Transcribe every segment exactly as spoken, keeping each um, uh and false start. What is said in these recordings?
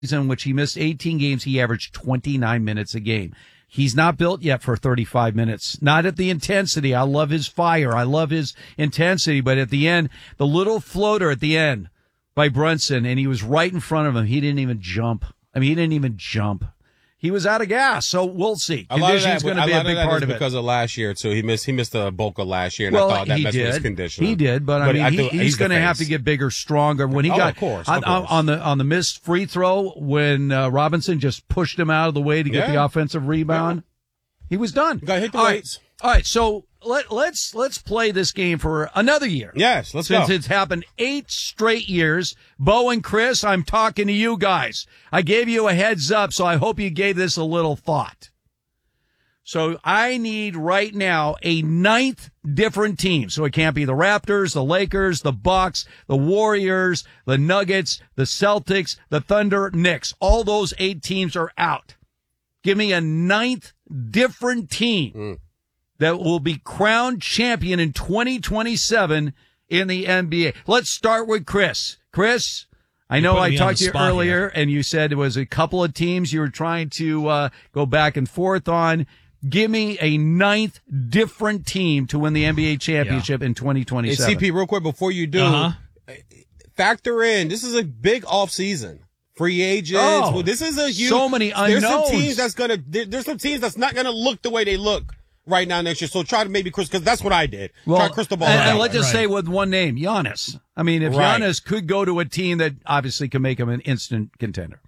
in which he missed eighteen games, he averaged twenty-nine minutes a game. He's not built yet for thirty-five minutes. Not at the intensity. I love his fire. I love his intensity. But at the end, the little floater at the end by Brunson, and he was right in front of him. He didn't even jump. I mean, he didn't even jump. He was out of gas, so we'll see. Conditioning's going to be a big part of it. Because of last year, too. He missed, he missed the bulk of last year, and well, I thought that he messed did. with his conditioning. He did, but, I but mean, I he, he's, he's going to have to get bigger, stronger. When he oh, got of course, on, of course. on the on the missed free throw, when uh, Robinson just pushed him out of the way to get yeah. the offensive rebound, yeah. he was done. Got to hit the All weights. Right. All right, so let, let's let's play this game for another year. Yes, let's Since go. it's happened eight straight years. Bo and Chris, I'm talking to you guys. I gave you a heads up, so I hope you gave this a little thought. So I need right now a ninth different team. So it can't be the Raptors, the Lakers, the Bucks, the Warriors, the Nuggets, the Celtics, the Thunder, Knicks. All those eight teams are out. Give me a ninth different team. Mm. that will be crowned champion in twenty twenty-seven in the N B A. Let's start with Chris. Chris, I know I talked to you earlier, here. and you said it was a couple of teams you were trying to uh, go back and forth on. Give me a ninth different team to win the N B A championship yeah. in twenty twenty-seven. Hey, C P, real quick before you do, uh-huh. factor in, this is a big offseason. Free agents. Oh, well, this is a huge. So many unknowns. There's some teams that's gonna. There, there's some teams that's not gonna look the way they look right now next year. So try to maybe Chris, because that's what I did. Well, try crystal ball. And, and let's just right. say with one name, Giannis. I mean, if right. Giannis could go to a team that obviously can make him an instant contender.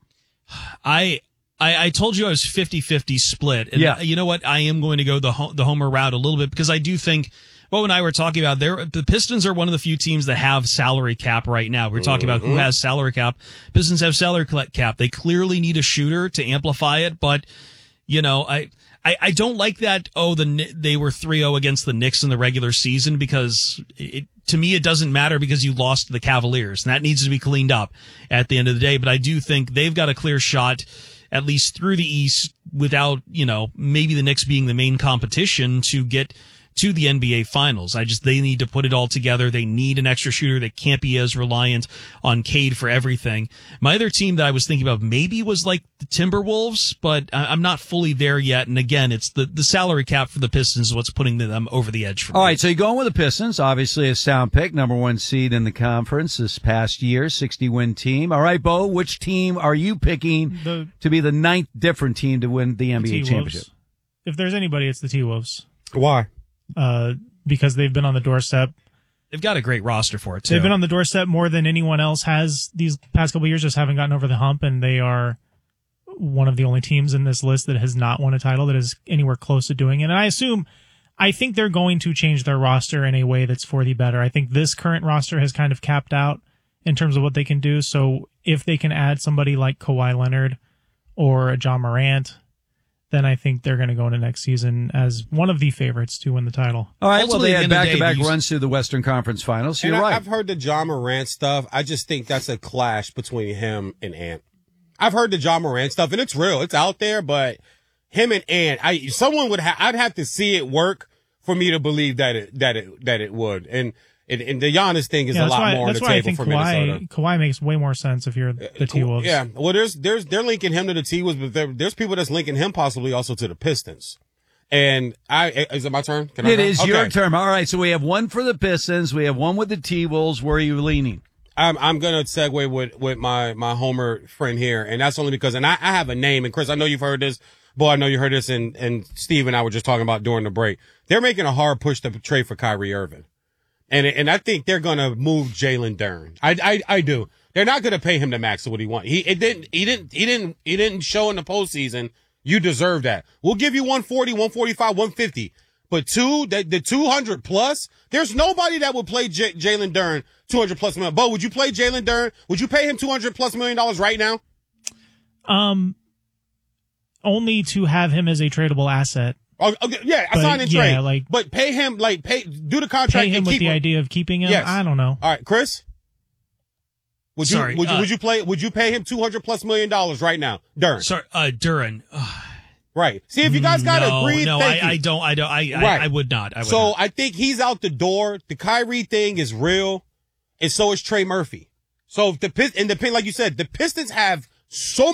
I. I, I told you I was fifty-fifty split. And yeah. you know what? I am going to go the ho- the homer route a little bit because I do think Bo and I were talking about there. The Pistons are one of the few teams that have salary cap right now. We're talking mm-hmm. about who has salary cap. Pistons have salary cap. They clearly need a shooter to amplify it, but you know, I, I, I don't like that. Oh, the they were three oh against the Knicks in the regular season because it, to me, it doesn't matter because you lost to the Cavaliers, and that needs to be cleaned up at the end of the day. But I do think they've got a clear shot, at least through the East, without, you know, maybe the Knicks being the main competition to get to the N B A Finals. I just, they need to put it all together. They need an extra shooter. They can't be as reliant on Cade for everything. My other team that I was thinking about maybe was like the Timberwolves, but I'm not fully there yet. And again, it's the, the salary cap for the Pistons is what's putting them over the edge for me. All right, so you're going with the Pistons, obviously a sound pick, number one seed in the conference this past year, sixty-win team. All right, Bo, which team are you picking the, to be the ninth different team to win the N B A T-Wolves. championship? If there's anybody, it's the T-Wolves. Why? Uh, because they've been on the doorstep. They've got a great roster for it, too. They've been on the doorstep more than anyone else has these past couple of years, just haven't gotten over the hump, and they are one of the only teams in this list that has not won a title that is anywhere close to doing it. And I assume, I think they're going to change their roster in a way that's for the better. I think this current roster has kind of capped out in terms of what they can do. So if they can add somebody like Kawhi Leonard or a John Morant, then I think they're going to go into next season as one of the favorites to win the title. All right, well, they had back-to-back day, runs through the Western Conference Finals. You're and right. I've heard the John Morant stuff. I just think that's a clash between him and Ant. I've heard the John Morant stuff, and it's real. It's out there, but him and Ant, I someone would ha- I'd have to see it work for me to believe that it that it that it would. And and, and the Giannis thing is yeah, a lot why, more on the table I think for Kawhi, Minnesota. Kawhi makes way more sense if you're the T-Wolves. Yeah, well, there's there's they're linking him to the T-Wolves, but there, there's people that's linking him possibly also to the Pistons. And I is it my turn? Can it I is okay. your turn. All right, so we have one for the Pistons. We have one with the T-Wolves. Where are you leaning? I'm I'm gonna segue with with my my Homer friend here, and that's only because, and I, I have a name, and Chris, I know you've heard this. Boy, I know you heard this, and and Steve and I were just talking about during the break. They're making a hard push to trade for Kyrie Irving. And and I think they're gonna move Jalen Duren. I, I I do. They're not gonna pay him the max of what he wants. He it didn't he didn't he didn't he didn't show in the postseason. You deserve that. We'll give you one forty, one forty-five, one fifty. But two, the, the two hundred plus, there's nobody that would play J- Jalen Duren two hundred plus million. Bo, would you play Jalen Duren? Would you pay him two hundred plus million dollars right now? Um, only to have him as a tradable asset. Oh, okay, yeah, I but, signed and yeah, trade. Like, but pay him, like, pay, do the contract pay him and with keep the him. idea of keeping him. Yes. I don't know. All right, Chris? Would you, Sorry, would you, uh, would you play, would you pay him two hundred plus million dollars right now? Duren. Sorry, uh, Duren. Right. See, if you guys got to no, agree, no, thank I, you. I don't, I don't, I, Right. I, I would not. I would so not. I think he's out the door. The Kyrie thing is real, and so is Trey Murphy. So if the Pist- and the like you said, the Pistons have so